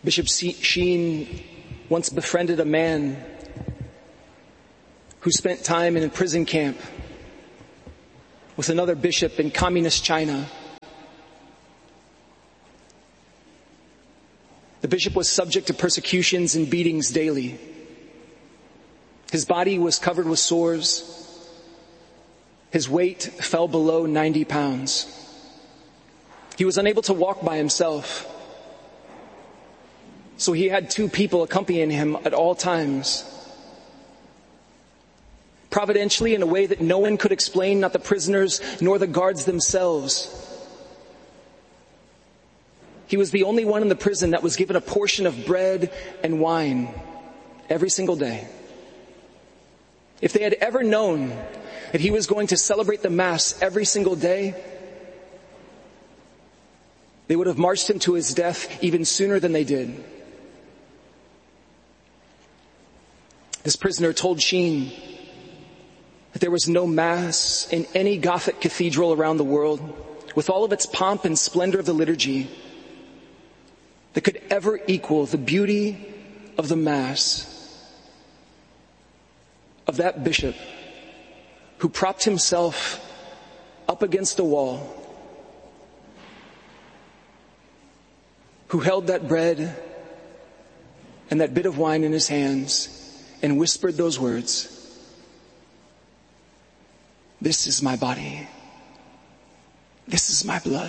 Bishop Sheen once befriended a man who spent time in a prison camp with another bishop in communist China. The bishop was subject to persecutions and beatings daily. His body was covered with sores. His weight fell below 90 pounds. He was unable to walk by himself. So he had 2 people accompanying him at all times. Providentially, in a way that no one could explain, not the prisoners nor the guards themselves, he was the only one in the prison that was given a portion of bread and wine every single day. If they had ever known that he was going to celebrate the Mass every single day, they would have marched him to his death even sooner than they did. This prisoner told Sheen that there was no Mass in any Gothic cathedral around the world, with all of its pomp and splendor of the liturgy, that could ever equal the beauty of the Mass of that bishop who propped himself up against a wall, who held that bread and that bit of wine in his hands and whispered those words, "This is my body. This is my blood."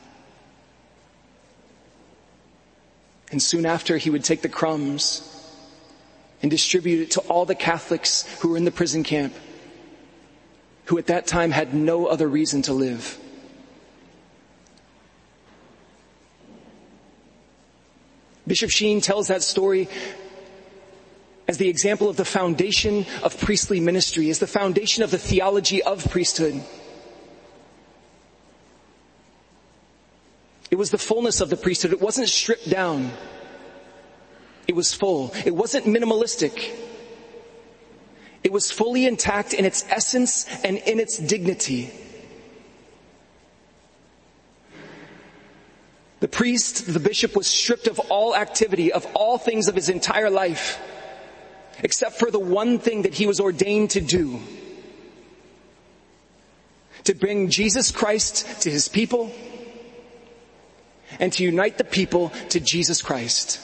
And soon after, he would take the crumbs and distribute it to all the Catholics who were in the prison camp, who at that time had no other reason to live. Bishop Sheen tells that story as the example of the foundation of priestly ministry, as the foundation of the theology of priesthood. It was the fullness of the priesthood. It wasn't stripped down. It was full. It wasn't minimalistic. It was fully intact in its essence and in its dignity. The priest, the bishop, was stripped of all activity, of all things of his entire life, except for the one thing that he was ordained to do: to bring Jesus Christ to his people and to unite the people to Jesus Christ.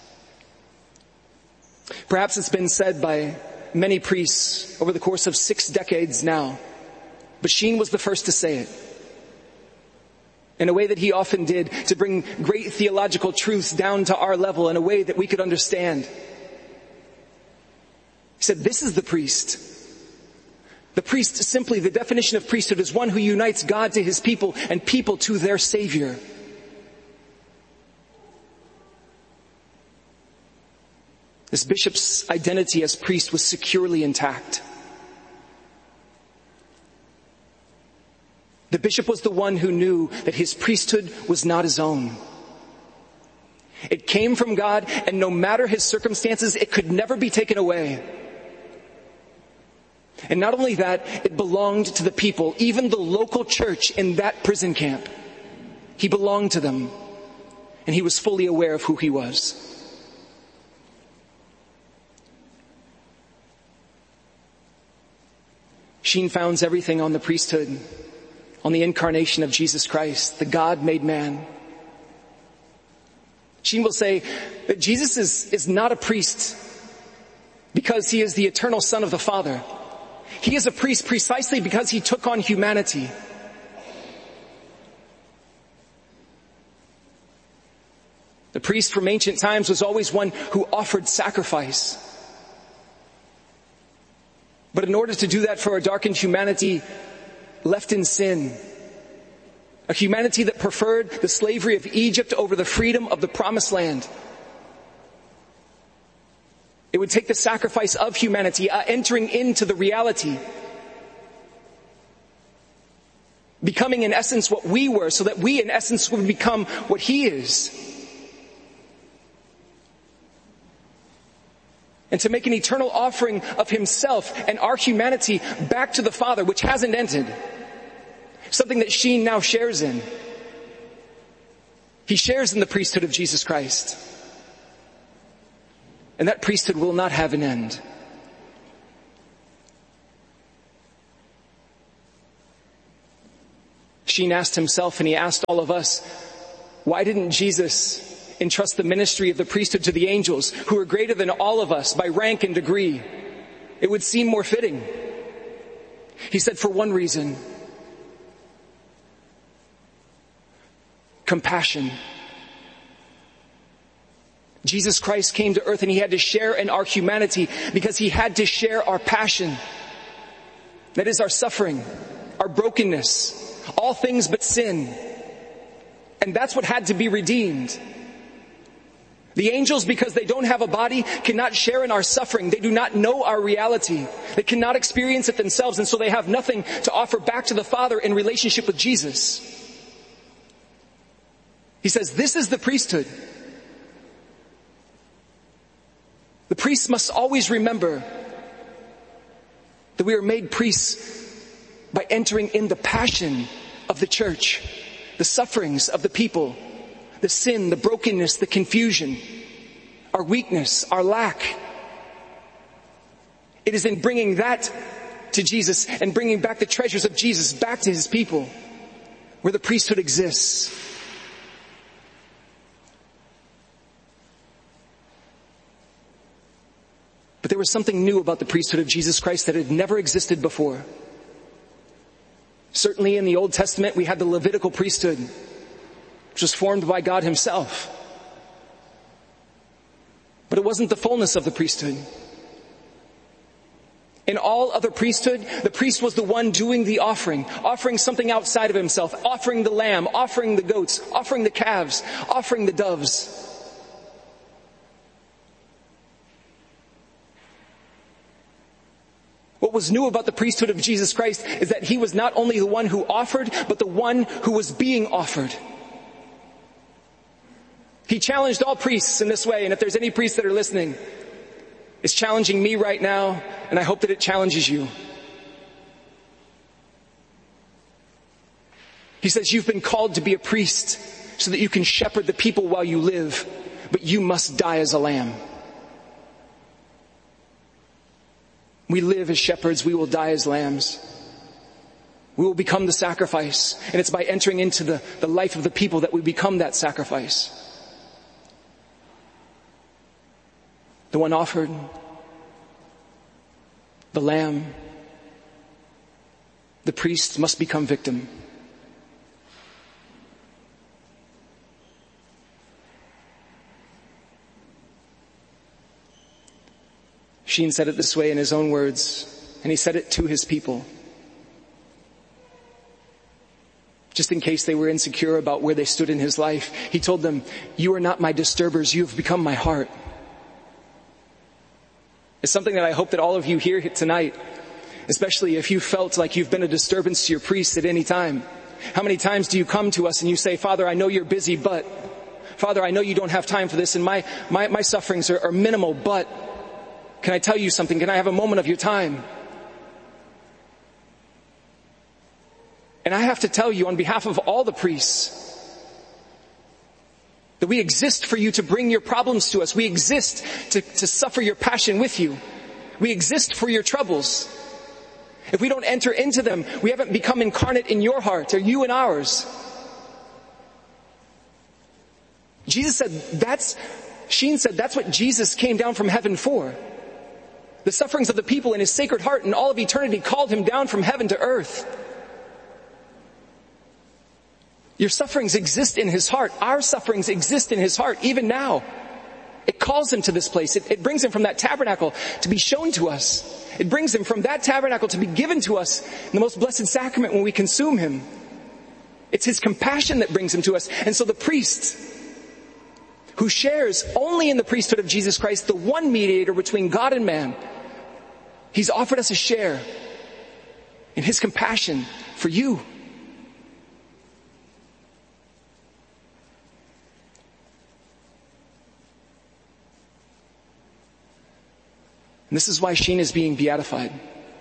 Perhaps it's been said by many priests over the course of 6 decades now, but Sheen was the first to say it, in a way that he often did, to bring great theological truths down to our level in a way that we could understand. He said, "This is the priest. The priest, simply, the definition of priesthood is one who unites God to his people and people to their Savior." This bishop's identity as priest was securely intact. The bishop was the one who knew that his priesthood was not his own. It came from God, and no matter his circumstances, it could never be taken away. And not only that, it belonged to the people, even the local church in that prison camp. He belonged to them, and he was fully aware of who he was. Sheen founds everything on the priesthood, on the incarnation of Jesus Christ, the God made man. Sheen will say that Jesus is not a priest because he is the eternal Son of the Father. He is a priest precisely because he took on humanity. The priest from ancient times was always one who offered sacrifice. But in order to do that for a darkened humanity left in sin, a humanity that preferred the slavery of Egypt over the freedom of the Promised Land, it would take the sacrifice of humanity, entering into the reality, becoming in essence what we were, so that we in essence would become what he is. And to make an eternal offering of himself and our humanity back to the Father, which hasn't ended. Something that Sheen now shares in. He shares in the priesthood of Jesus Christ. And that priesthood will not have an end. Sheen asked himself and he asked all of us, why didn't Jesus entrust the ministry of the priesthood to the angels, who are greater than all of us by rank and degree? It would seem more fitting. He said, for one reason: compassion. Jesus Christ came to earth and he had to share in our humanity because he had to share our passion. That is our suffering, our brokenness, all things but sin. And that's what had to be redeemed. The angels, because they don't have a body, cannot share in our suffering. They do not know our reality. They cannot experience it themselves, and so they have nothing to offer back to the Father in relationship with Jesus. He says, this is the priesthood. The priests must always remember that we are made priests by entering in the passion of the church, the sufferings of the people, the sin, the brokenness, the confusion, our weakness, our lack. It is in bringing that to Jesus and bringing back the treasures of Jesus back to his people where the priesthood exists. But there was something new about the priesthood of Jesus Christ that had never existed before. Certainly in the Old Testament, we had the Levitical priesthood, which was formed by God himself. But it wasn't the fullness of the priesthood. In all other priesthood, the priest was the one doing the offering something outside of himself, offering the lamb, offering the goats, offering the calves, offering the doves. What was new about the priesthood of Jesus Christ is that he was not only the one who offered, but the one who was being offered. He challenged all priests in this way, and if there's any priests that are listening, it's challenging me right now, and I hope that it challenges you. He says, you've been called to be a priest so that you can shepherd the people while you live, but you must die as a lamb. We live as shepherds, we will die as lambs. We will become the sacrifice, and it's by entering into the life of the people that we become that sacrifice. The one offered, the lamb, the priest must become victim. Sheen said it this way in his own words, and he said it to his people. Just in case they were insecure about where they stood in his life, he told them, you are not my disturbers, you have become my heart. It's something that I hope that all of you hear tonight, especially if you felt like you've been a disturbance to your priest at any time. How many times do you come to us and you say, Father, I know you're busy, but Father, I know you don't have time for this, and my sufferings are minimal, but can I tell you something? Can I have a moment of your time? And I have to tell you on behalf of all the priests that we exist for you to bring your problems to us. We exist to suffer your passion with you. We exist for your troubles. If we don't enter into them, we haven't become incarnate in your heart or you in ours. Sheen said that's what Jesus came down from heaven for. The sufferings of the people in his sacred heart and all of eternity called him down from heaven to earth. Your sufferings exist in his heart. Our sufferings exist in his heart, even now. It calls him to this place. It brings him from that tabernacle to be shown to us. It brings him from that tabernacle to be given to us in the most blessed sacrament when we consume him. It's his compassion that brings him to us. And so the priest, who shares only in the priesthood of Jesus Christ, the one mediator between God and man, he's offered us a share in his compassion for you. And this is why Sheen is being beatified.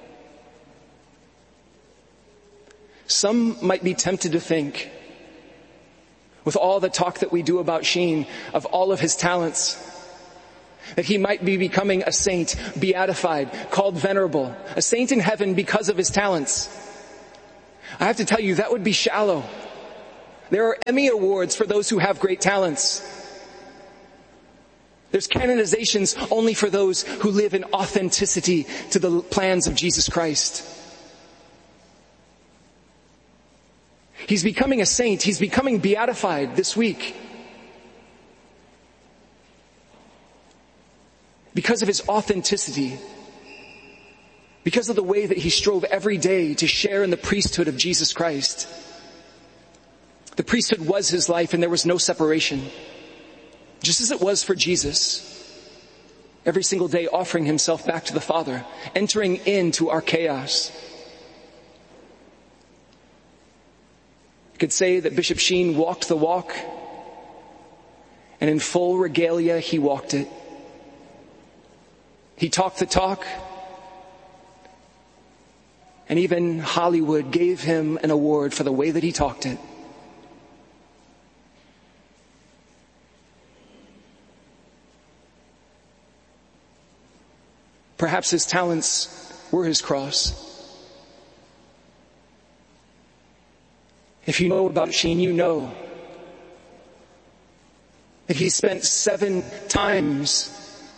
Some might be tempted to think, with all the talk that we do about Sheen, of all of his talents, that he might be becoming a saint, beatified, called venerable, a saint in heaven because of his talents. I have to tell you, that would be shallow. There are Emmy Awards for those who have great talents. There's canonizations only for those who live in authenticity to the plans of Jesus Christ. He's becoming a saint. He's becoming beatified this week because of his authenticity, because of the way that he strove every day to share in the priesthood of Jesus Christ. The priesthood was his life, and there was no separation. Just as it was for Jesus, every single day offering himself back to the Father, entering into our chaos. You could say that Bishop Sheen walked the walk, and in full regalia he walked it. He talked the talk, and even Hollywood gave him an award for the way that he talked it. Perhaps his talents were his cross. If you know about Sheen, you know that he spent 7 times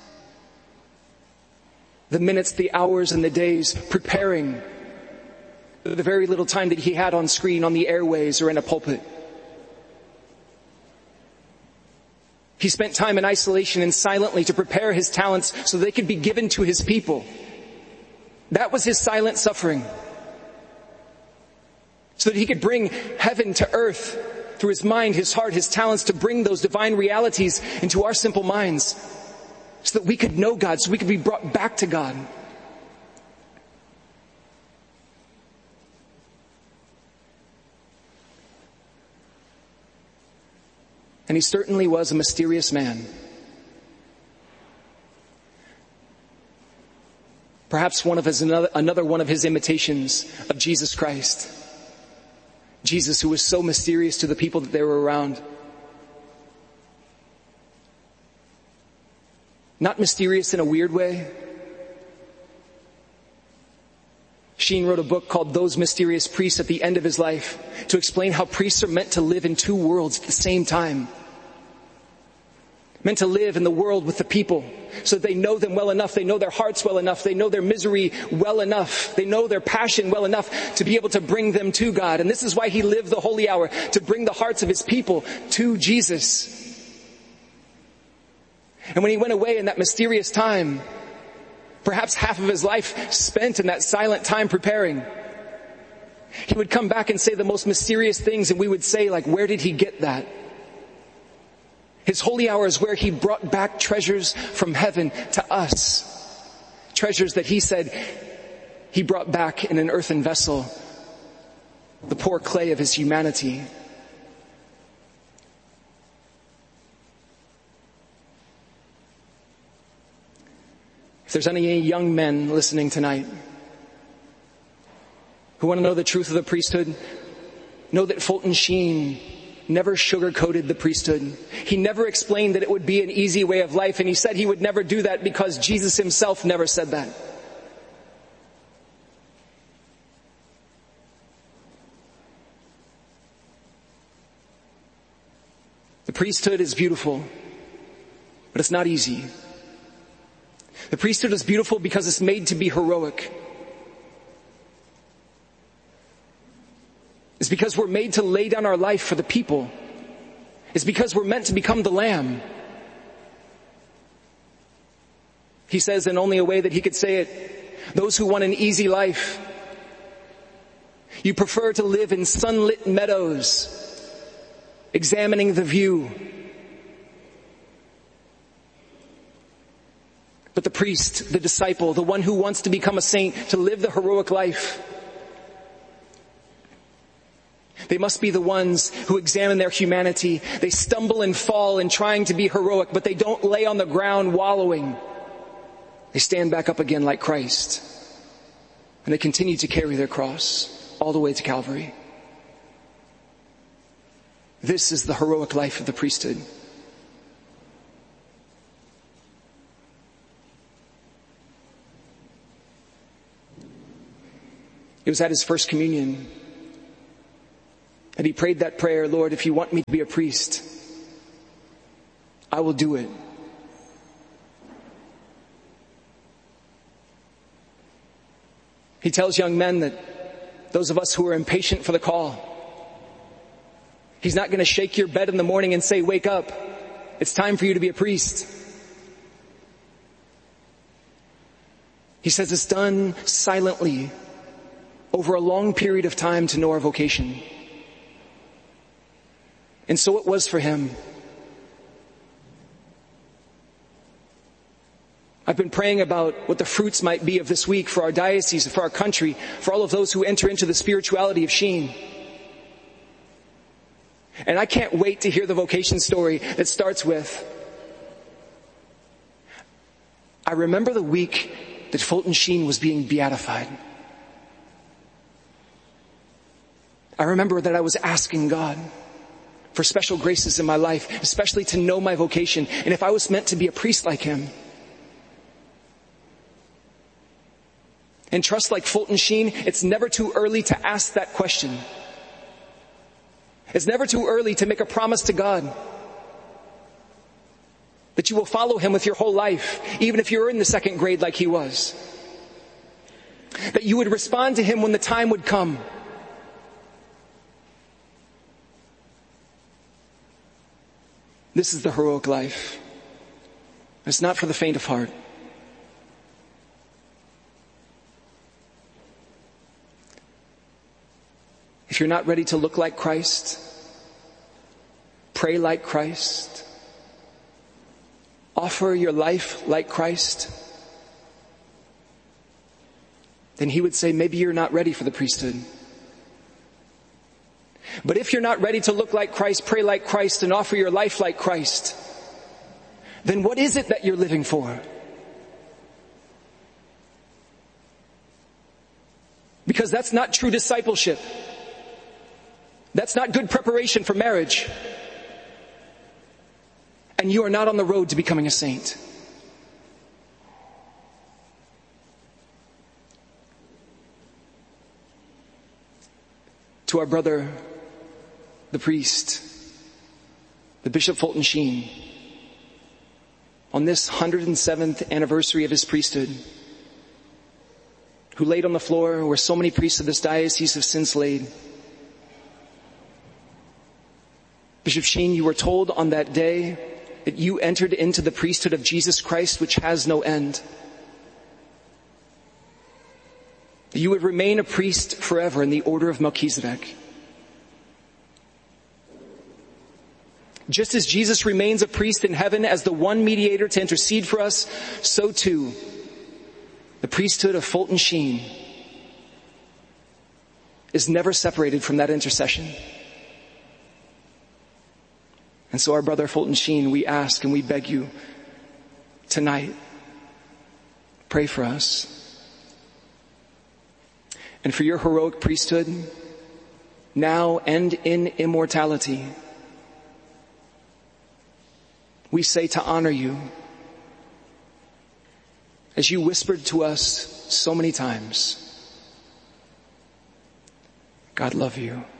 the minutes, the hours, and the days preparing the very little time that he had on screen, on the airways, or in a pulpit. He spent time in isolation and silently to prepare his talents so they could be given to his people. That was his silent suffering. So that he could bring heaven to earth through his mind, his heart, his talents, to bring those divine realities into our simple minds so that we could know God, so we could be brought back to God. And he certainly was a mysterious man. Perhaps another one of his imitations of Jesus Christ. Jesus, who was so mysterious to the people that they were around. Not mysterious in a weird way. Sheen wrote a book called Those Mysterious Priests at the end of his life to explain how priests are meant to live in 2 worlds at the same time. Meant to live in the world with the people so that they know them well enough, they know their hearts well enough, they know their misery well enough, they know their passion well enough to be able to bring them to God. And this is why he lived the holy hour, to bring the hearts of his people to Jesus. And when he went away in that mysterious time, perhaps half of his life spent in that silent time preparing, he would come back and say the most mysterious things, and we would say, like, where did he get that? His holy hour is where he brought back treasures from heaven to us. Treasures that he said he brought back in an earthen vessel, the poor clay of his humanity. If there's any young men listening tonight who want to know the truth of the priesthood, know that Fulton Sheen never sugar-coated the priesthood. He never explained that it would be an easy way of life, and he said he would never do that because Jesus himself never said that. The priesthood is beautiful, but it's not easy. The priesthood is beautiful because it's made to be heroic. It's because we're made to lay down our life for the people. It's because we're meant to become the Lamb. He says in only a way that he could say it, those who want an easy life, you prefer to live in sunlit meadows, examining the view. But the priest, the disciple, the one who wants to become a saint, to live the heroic life, they must be the ones who examine their humanity. They stumble and fall in trying to be heroic, but they don't lay on the ground wallowing. They stand back up again like Christ. And they continue to carry their cross all the way to Calvary. This is the heroic life of the priesthood. It was at his first communion that he prayed that prayer, Lord, if you want me to be a priest, I will do it. He tells young men that those of us who are impatient for the call, he's not going to shake your bed in the morning and say, wake up, it's time for you to be a priest. He says it's done silently over a long period of time to know our vocation. And so it was for him. I've been praying about what the fruits might be of this week for our diocese, for our country, for all of those who enter into the spirituality of Sheen. And I can't wait to hear the vocation story that starts with, I remember the week that Fulton Sheen was being beatified. I remember that I was asking God for special graces in my life, especially to know my vocation, and if I was meant to be a priest like him. And trust like Fulton Sheen, it's never too early to ask that question. It's never too early to make a promise to God that you will follow him with your whole life, even if you're in the second grade like he was. That you would respond to him when the time would come. This is the heroic life. It's not for the faint of heart. If you're not ready to look like Christ, pray like Christ, offer your life like Christ, then he would say, maybe you're not ready for the priesthood. But if you're not ready to look like Christ, pray like Christ, and offer your life like Christ, then what is it that you're living for? Because that's not true discipleship. That's not good preparation for marriage. And you are not on the road to becoming a saint. To our brother, the priest, the Bishop Fulton Sheen, on this 107th anniversary of his priesthood, who laid on the floor where so many priests of this diocese have since laid. Bishop Sheen, you were told on that day that you entered into the priesthood of Jesus Christ, which has no end. That you would remain a priest forever in the order of Melchizedek. Just as Jesus remains a priest in heaven as the one mediator to intercede for us, so too the priesthood of Fulton Sheen is never separated from that intercession. And so our brother Fulton Sheen, we ask and we beg you tonight, pray for us. And for your heroic priesthood, now and in immortality, we say to honor you, as you whispered to us so many times, God love you.